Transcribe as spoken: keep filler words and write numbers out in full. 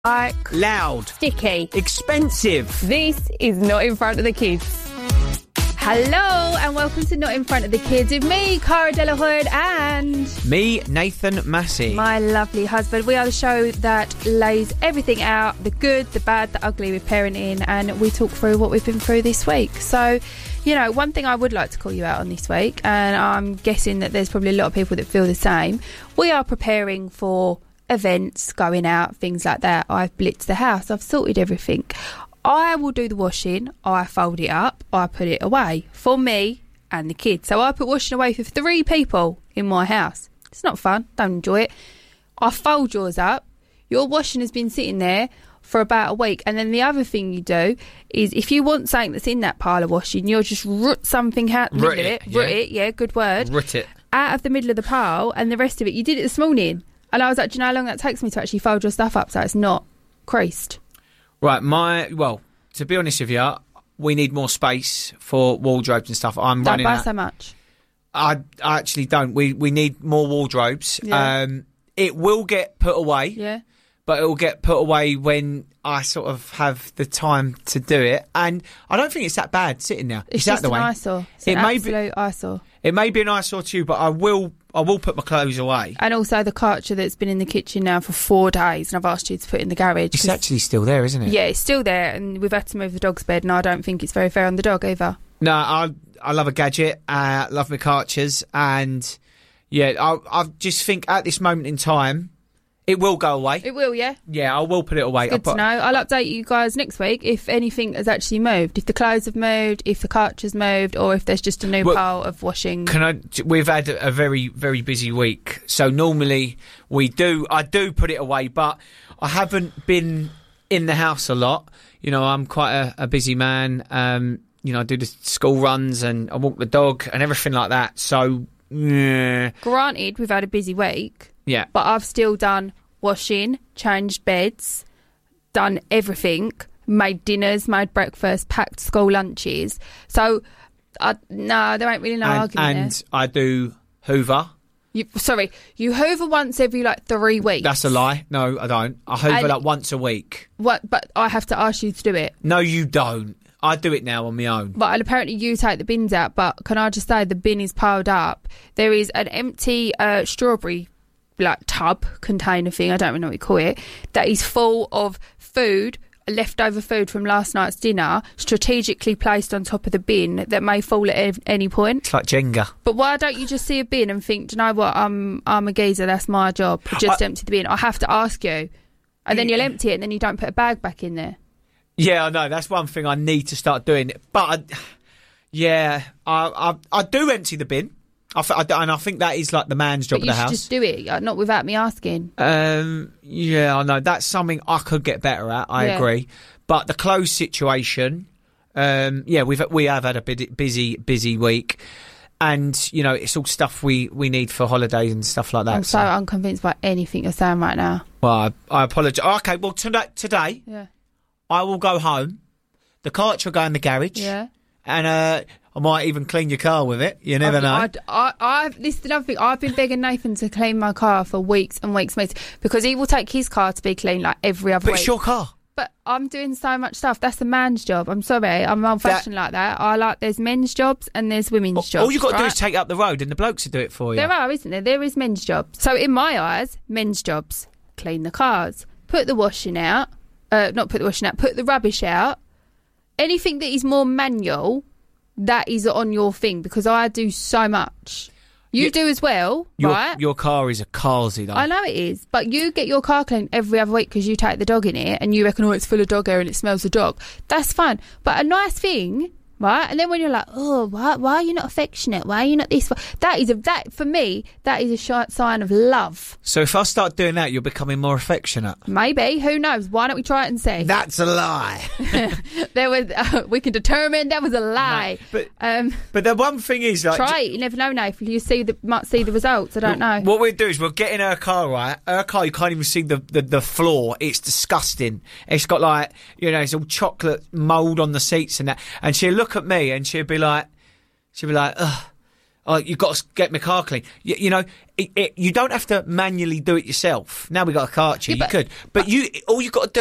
Like, loud, sticky, expensive. This is Not In Front of the Kids. Hello and welcome to Not In Front of the Kids with me, Cara Delahood, and me, Nathan Massey. My lovely husband. We are the show that lays everything out, the good, the bad, the ugly with parenting, and we talk through what we've been through this week. So, you know, one thing I would like to call you out on this week, and I'm guessing that there's probably a lot of people that feel the same, we are preparing for events, going out, things like that. I've blitzed the house, I've sorted everything. I will do the washing, I fold it up, I put it away for me and the kids. So I put washing away for three people in my house. It's not fun, don't enjoy it. I fold yours up, your washing has been sitting there for about a week, and then the other thing you do is if you want something that's in that pile of washing, you'll just root something out the middle of it, root yeah. it, yeah, good word, root it out of the middle of the pile, and the rest of it, you did it this morning. And I was like, do you know how long that takes me to actually fold your stuff up so it's not creased? Right, my, well, to be honest with you, we need more space for wardrobes and stuff. I'm don't running buy out. so much. I, I actually don't. We we need more wardrobes. Yeah. Um, it will get put away. Yeah. But it will get put away when I sort of have the time to do it. And I don't think it's that bad sitting there. It's, it's just out the an way. eyesore. It's it an may absolute be, eyesore. It may be an eyesore to you, but I will I will put my clothes away. And also the Karcher that's been in the kitchen now for four days, and I've asked you to put in the garage. It's actually still there, isn't it? Yeah, it's still there, and we've had to move the dog's bed, and I don't think it's very fair on the dog either. No, I I love a gadget. I love my Karchers, and yeah, I I just think at this moment in time, it will go away. It will, yeah? Yeah, I will put it away. It's good I'll to know. I'll update you guys next week if anything has actually moved. If the clothes have moved, if the Karcher's moved, or if there's just a new well, pile of washing. Can I? We've had a very, very busy week. So normally we do, I do put it away, but I haven't been in the house a lot. You know, I'm quite a, a busy man. Um, you know, I do the school runs and I walk the dog and everything like that. So, yeah. Granted, we've had a busy week. Yeah. But I've still done washing, changed beds, done everything, made dinners, made breakfast, packed school lunches. So, I, no, there ain't really no and, argument And there. I do Hoover. You, sorry, you hoover once every like three weeks. That's a lie. No, I don't. I hoover And- like once a week. What? But I have to ask you to do it. No, you don't. I do it now on my own. But and apparently you take the bins out. But can I just say the bin is piled up? There is an empty uh, strawberry like tub container thing, I don't really know what you call it, that is full of food, leftover food from last night's dinner, strategically placed on top of the bin that may fall at ev- any point. It's like Jenga. But why don't you just see a bin and think, do you know what, I'm I'm a geezer, that's my job, just I, empty the bin. I have to ask you. And then you'll empty it and then you don't put a bag back in there. Yeah, I know. That's one thing I need to start doing. But, I, yeah, I, I I do empty the bin. I, I, and I think that is like the man's job but of the you should house. just do it, uh, not without me asking. Um, yeah, I know. That's something I could get better at. I Yeah. agree. But the clothes situation, um, yeah, we've we have had a bit busy, busy week. And, you know, it's all stuff we, we need for holidays and stuff like that. I'm so, so unconvinced by anything you're saying right now. Well, I, I apologise. Okay, well, today, today Yeah. I will go home. The Karcher will go in the garage. Yeah. And uh, I might even clean your car with it. You never I've, know. I'd, I, I've, this is another thing. I've been begging Nathan to clean my car for weeks and weeks and weeks because he will take his car to be clean like every other But week. it's your car. But I'm doing so much stuff. That's the man's job. I'm sorry. I'm old-fashioned like that. I like there's men's jobs and there's women's All, jobs. all you've got to right? do is take up the road and the blokes will do it for you. There are, isn't there? There is men's jobs. So in my eyes, men's jobs, clean the cars, put the washing out, uh, not put the washing out, put the rubbish out. Anything that is more manual, that is on your thing because I do so much. You, you do as well, your, right? Your car is a carsy, though. I know it is, but you get your car cleaned every other week because you take the dog in it and you reckon, oh, it's full of dog hair and it smells of dog. That's fine. But a nice thing, right? And then when you're like, oh, why, why are you not affectionate? Why are you not this? That is a, that for me, that is a sh- sign of love. So if I start doing that, you're becoming more affectionate. Maybe. Who knows? Why don't we try it and see? That's a lie. There was, uh, we can determine that was a lie. No, but um, but the one thing is, like, try it. You never know, Nathan. You see the might see the results. I don't know. What we'll do is we'll get in her car, right? Her car, you can't even see the, the, the floor. It's disgusting. It's got like, you know, it's all chocolate mould on the seats and that. And she'll look at me and she'll be like, she'll be like, ugh. Oh, you've got to get my car clean. You, you know, it, it, you don't have to manually do it yourself. Now we've got a car, Yeah, you but- could. But you, all you've got to do